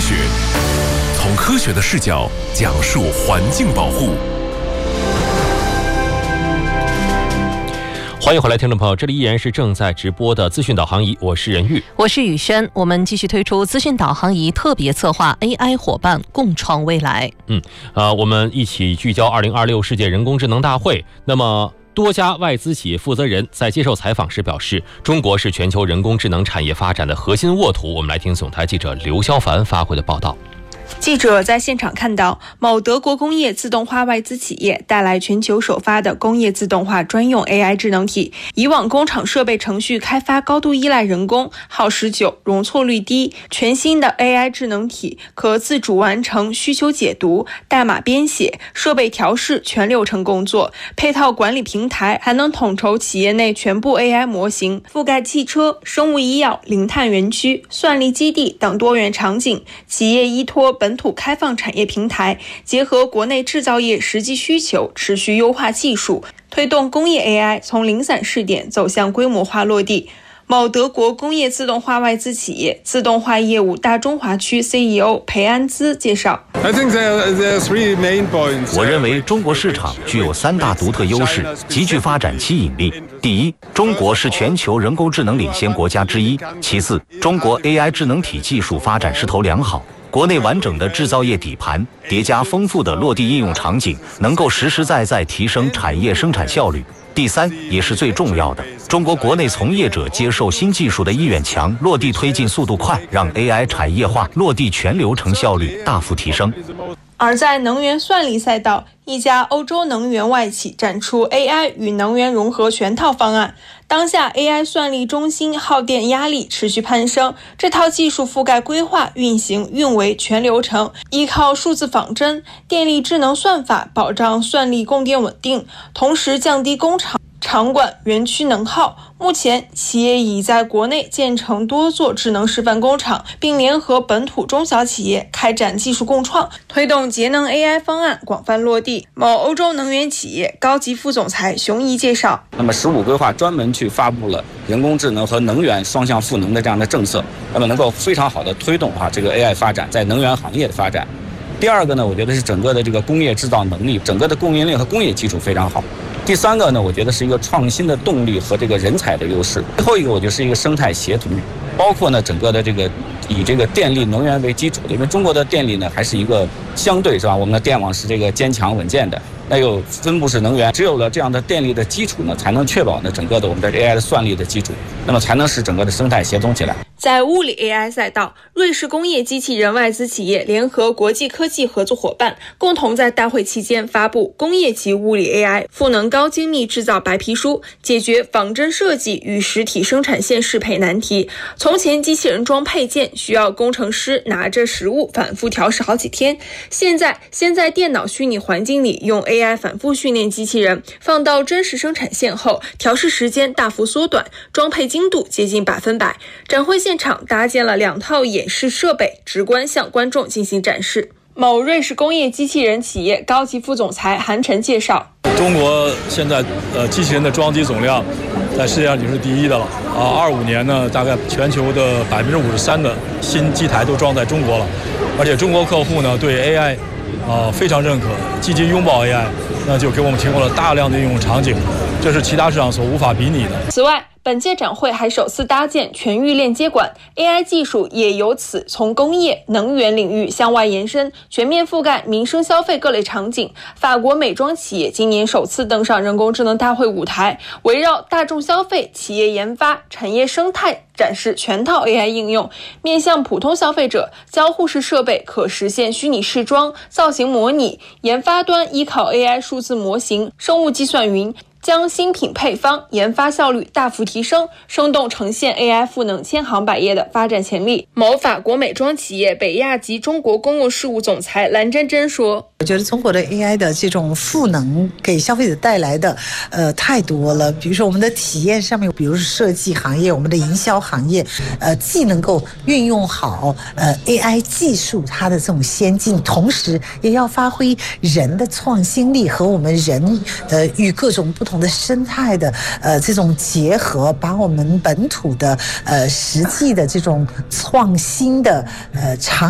学，从科学的视角讲述环境保护。 欢迎回来，听众朋友，这里依然是正在直播的资讯导航仪，我是任玉， 我是雨轩。我们继续推出资讯导航仪特别策划 AI 伙伴共创未来。 我们一起聚焦2026世界人工智能大会。那么多家外资企业负责人在接受采访时表示，中国是全球人工智能产业发展的核心沃土。我们来听总台记者刘潇凡发回的报道。 记者在现场看到，某德国工业自动化外资企业带来全球首发的工业自动化专用 AI 智能体。以往工厂设备程序开发高度依赖人工，耗时久，容错率低。全新的 AI 智能体可自主完成需求解读、代码编写、设备调试全流程工作，配套管理平台还能统筹企业内全部 AI 模型，覆盖汽车、生物医药、零碳园区、算力基地等多元场景。企业依托本土开放产业平台，结合国内制造业实际需求，持续优化技术，推动工业 AI 从零散试点走向规模化落地。某德国工业自动化外资企业自动化业务大中华区 CEO 裴安兹介绍， 我认为中国市场具有3大独特优势，极具发展吸引力。第一，中国是全球人工智能领先国家之一；其次，中国 AI 智能体技术发展势头良好。国内完整的制造业底盘叠加丰富的落地应用场景，能够实实在在提升产业生产效率。第三，也是最重要的，中国国内从业者接受新技术的意愿强，落地推进速度快，让 AI 产业化落地全流程效率大幅提升。 而在能源算力赛道，一家欧洲能源外企展出 AI 与能源融合全套方案。当下 AI 算力中心耗电压力持续攀升，这套技术覆盖规划、运行、运维全流程，依靠数字仿真、电力智能算法保障算力供电稳定，同时降低工厂场馆园区能耗。目前企业已在国内建成多座智能示范工厂，并联合本土中小企业开展技术共创，推动节能 AI 方案广泛落地。某欧洲能源企业高级副总裁熊怡介绍， 那么15规划专门去发布了人工智能和能源双向赋能的这样的政策，那么能够非常好的推动这个 AI 发展在能源行业的发展。第二个呢，我觉得是整个的这个工业制造能力，整个的供应链和工业基础非常好。第三个呢，我觉得是一个创新的动力和这个人才的优势。最后一个，我觉得是一个生态协同，包括呢整个的这个以这个电力能源为基础的，因为中国的电力呢还是一个相对我们的电网是这个坚强稳健的，那又分布式能源，只有了这样的电力的基础呢，才能确保呢整个的我们的 AI 的算力的基础，那么才能使整个的生态协同起来。 在物理 AI 赛道，瑞士工业机器人外资企业联合国际科技合作伙伴，共同在大会期间发布工业级物理 AI 赋能高精密制造白皮书，解决仿真设计与实体生产线适配难题。从前机器人装配件需要工程师拿着实物反复调试好几天，现在电脑虚拟环境里用 AI 反复训练机器人，放到真实生产线后，调试时间大幅缩短，装配精度接近100%。展会现场搭建了2套演示设备，直观向观众进行展示。某瑞士工业机器人企业高级副总裁韩晨介绍， 中国现在机器人的装机总量在世界上已经是第一的了25年呢，大概全球的53%的新机台都装在中国了，而且中国客户呢对 AI非常认可，积极拥抱 AI， 那就给我们提供了大量的应用场景，这是其他市场所无法比拟的。 此外，本届展会还首次搭建全域链接管 ，AI 技术也由此从工业、能源领域向外延伸，全面覆盖民生消费各类场景。法国美妆企业今年首次登上人工智能大会舞台，围绕大众消费、企业研发、产业生态展示全套 AI 应用，面向普通消费者，交互式设备可实现虚拟试装、造型模拟，研发端依靠 AI 数字模型、生物计算云，将新品配方研发效率大幅提升，生动呈现 AI 赋能千行百业的发展潜力。某法国美妆企业北亚及中国公共事务总裁蓝珍珍说， 我觉得中国的 AI 的这种赋能给消费者带来的太多了，比如说我们的体验上面，比如设计行业、我们的营销行业，既能够运用好AI 技术它的这种先进，同时也要发挥人的创新力和我们人与各种不同的生态的这种结合，把我们本土的实际的这种创新的场